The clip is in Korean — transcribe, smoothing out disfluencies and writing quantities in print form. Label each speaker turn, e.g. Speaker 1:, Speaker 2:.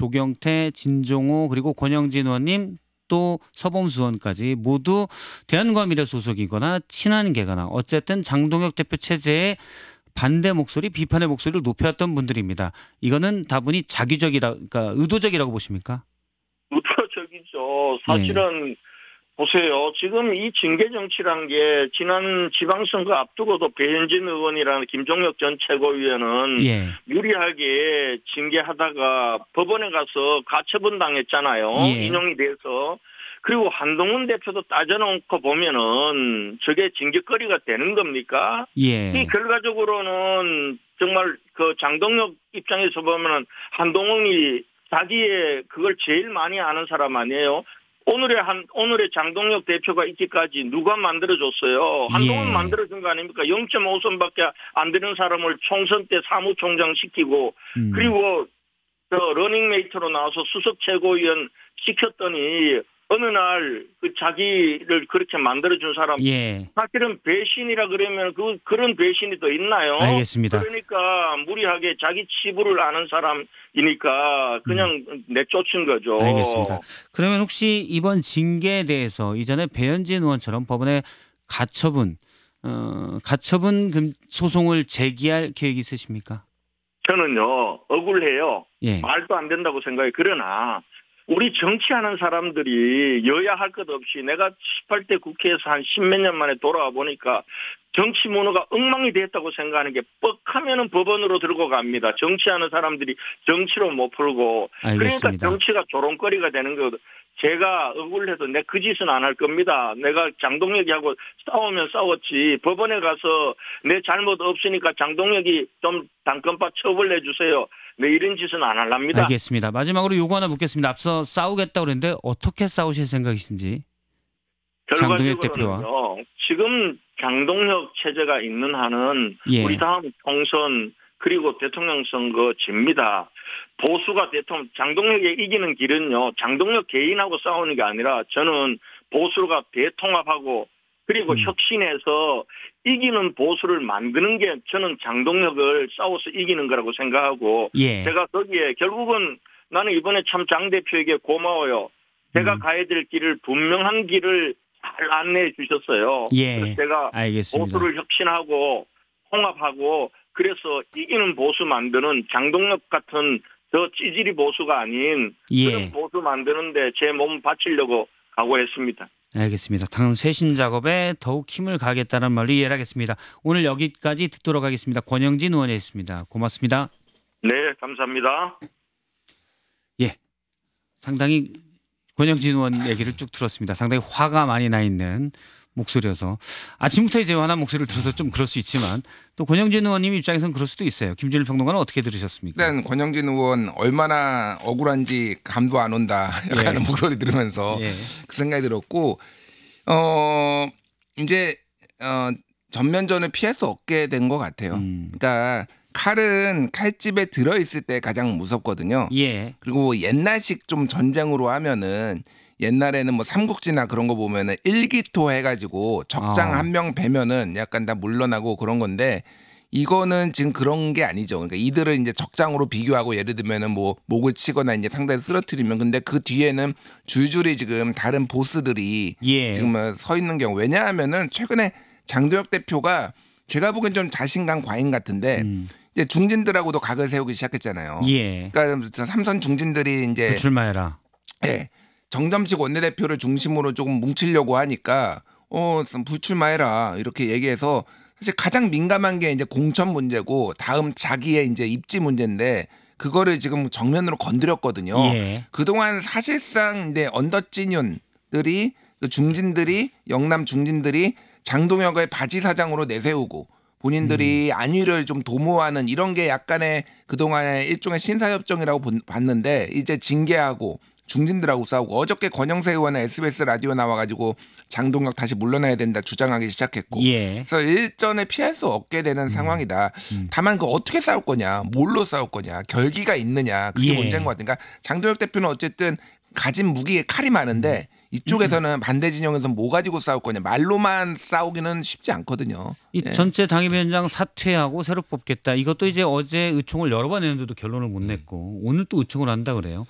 Speaker 1: 조경태, 진종호 그리고 권영진 의원님 또 서범수 의원까지 모두 대한과미래 소속이거나 친한계거나 어쨌든 장동혁 대표 체제에 반대 목소리, 비판의 목소리를 높였던 분들입니다. 이거는 다분히 그러니까 의도적이라고 보십니까?
Speaker 2: 의도적이죠.
Speaker 1: 예.
Speaker 2: 사실은 보세요. 지금 이 징계 정치란 게 지난 지방선거 앞두고도 배현진 의원이라는 김종혁 전 최고위원은
Speaker 1: 예.
Speaker 2: 유리하게 징계하다가 법원에 가서 가처분 당했잖아요.
Speaker 1: 예.
Speaker 2: 인용이 돼서. 그리고 한동훈 대표도 따져놓고 보면은 저게 징계거리가 되는 겁니까?
Speaker 1: 예.
Speaker 2: 이 결과적으로는 정말 그 장동혁 입장에서 보면은 한동훈이 자기의 그걸 제일 많이 아는 사람 아니에요? 오늘의 장동혁 대표가 있기까지 누가 만들어줬어요? 한동훈
Speaker 1: 예.
Speaker 2: 만들어준 거 아닙니까? 0.5선밖에 안 되는 사람을 총선 때 사무총장 시키고 그리고 저 러닝메이트로 나와서 수석 최고위원 시켰더니 어느 날 그 자기를 그렇게 만들어준 사람
Speaker 1: 예.
Speaker 2: 사실은 배신이라 그러면 그런 배신이 더 있나요?
Speaker 1: 알겠습니다.
Speaker 2: 그러니까 무리하게 자기 치부를 아는 사람이니까 그냥 내쫓은 거죠.
Speaker 1: 알겠습니다. 그러면 혹시 이번 징계에 대해서 이전에 배현진 의원처럼 법원에 가처분 소송을 제기할 계획이 있으십니까?
Speaker 2: 저는요 억울해요.
Speaker 1: 예.
Speaker 2: 말도 안 된다고 생각해요. 그러나 우리 정치하는 사람들이 여야 할 것 없이 내가 18대 국회에서 한 10몇 년 만에 돌아와 보니까 정치 문화가 엉망이 됐다고 생각하는 게 뻑하면은 법원으로 들고 갑니다. 정치하는 사람들이 정치로 못 풀고.
Speaker 1: 알겠습니다.
Speaker 2: 그러니까 정치가 조롱거리가 되는 거거든. 제가 억울해도 내 그 짓은 안 할 겁니다. 내가 장동혁이하고 싸우면 싸웠지. 법원에 가서 내 잘못 없으니까 장동혁이 좀 당권파 처벌해 주세요. 네, 이런 짓은 안 할랍니다.
Speaker 1: 알겠습니다. 마지막으로 요거 하나 묻겠습니다. 앞서 싸우겠다고 그랬는데 어떻게 싸우실 생각이신지. 장동혁 대표와.
Speaker 2: 결과적으로는요. 지금 장동혁 체제가 있는 한은
Speaker 1: 예.
Speaker 2: 우리 다음 총선 그리고 대통령 선거 집니다. 보수가 장동혁이 이기는 길은요. 장동혁 개인하고 싸우는 게 아니라 저는 보수가 대통합하고 그리고 혁신해서 이기는 보수를 만드는 게 저는 장동혁을 싸워서 이기는 거라고 생각하고
Speaker 1: 예.
Speaker 2: 제가 거기에 결국은 나는 이번에 참 장 대표에게 고마워요. 제가 가야 될 길을 분명한 길을 잘 안내해 주셨어요.
Speaker 1: 예.
Speaker 2: 그래서 제가
Speaker 1: 알겠습니다.
Speaker 2: 보수를 혁신하고 통합하고 그래서 이기는 보수 만드는 장동혁 같은 저 찌질이 보수가 아닌
Speaker 1: 예.
Speaker 2: 그런 보수 만드는데 제 몸 바치려고 각오했습니다.
Speaker 1: 알겠습니다. 당 쇄신 작업에 더욱 힘을 가하겠다는 말로 이해를 하겠습니다. 오늘 여기까지 듣도록 하겠습니다. 권영진 의원이었습니다. 고맙습니다.
Speaker 2: 네, 감사합니다.
Speaker 1: 예, 상당히 권영진 의원 얘기를 쭉 들었습니다. 상당히 화가 많이 나 있는 목소리여서 아침부터 이제 화난 목소리를 들어서 좀 그럴 수 있지만 또 권영진 의원님 입장에서는 그럴 수도 있어요. 김준일 평론가는 어떻게 들으셨습니까?
Speaker 3: 일단 권영진 의원 얼마나 억울한지 감도 안 온다라는
Speaker 1: 예.
Speaker 3: 목소리 들으면서
Speaker 1: 예.
Speaker 3: 그 생각이 들었고 이제 전면전을 피할 수 없게 된 것 같아요. 그러니까 칼은 칼집에 들어있을 때 가장 무섭거든요.
Speaker 1: 예.
Speaker 3: 그리고 옛날식 좀 전쟁으로 하면은 옛날에는 뭐 삼국지나 그런 거 보면은 일기토 해가지고 적장 한 명 배면은 약간 다 물러나고 그런 건데 이거는 지금 그런 게 아니죠. 그러니까 이들을 이제 적장으로 비교하고 예를 들면은 뭐 목을 치거나 이제 상대를 쓰러뜨리면 근데 그 뒤에는 줄줄이 지금 다른 보스들이
Speaker 1: 예.
Speaker 3: 지금 서 있는 경우 왜냐하면은 최근에 장도혁 대표가 제가 보기엔 좀 자신감 과잉 같은데 이제 중진들하고도 각을 세우기 시작했잖아요.
Speaker 1: 예.
Speaker 3: 그러니까 삼선 중진들이 이제
Speaker 1: 출마해라.
Speaker 3: 예. 정점식 원내대표를 중심으로 조금 뭉치려고 하니까 불출마해라 이렇게 얘기해서 사실 가장 민감한 게 이제 공천 문제고 다음 자기의 이제 입지 문제인데 그거를 지금 정면으로 건드렸거든요.
Speaker 1: 예.
Speaker 3: 그동안 사실상 이제 언더찐윤들이 그 중진들이 영남 중진들이 장동혁을 바지 사장으로 내세우고 본인들이 안위를 좀 도모하는 이런 게 약간의 그동안의 일종의 신사협정이라고 봤는데 이제 징계하고 중진들하고 싸우고 어저께 권영세 의원은 SBS 라디오 나와가지고 장동혁 다시 물러나야 된다 주장하기 시작했고
Speaker 1: 예.
Speaker 3: 그래서 일전에 피할 수 없게 되는 상황이다. 다만 그 어떻게 싸울 거냐 뭘로 싸울 거냐 결기가 있느냐 그게
Speaker 1: 예.
Speaker 3: 문제인 것 같으니까 장동혁 대표는 어쨌든 가진 무기에 칼이 많은데 이쪽에서는 반대 진영에서 뭐 가지고 싸울 거냐 말로만 싸우기는 쉽지 않거든요.
Speaker 1: 이 전체 당협위원장 사퇴하고 새로 뽑겠다. 이것도 이제 어제 의총을 여러 번 했는데도 결론을 못 냈고 오늘 또 의총을 한다 그래요.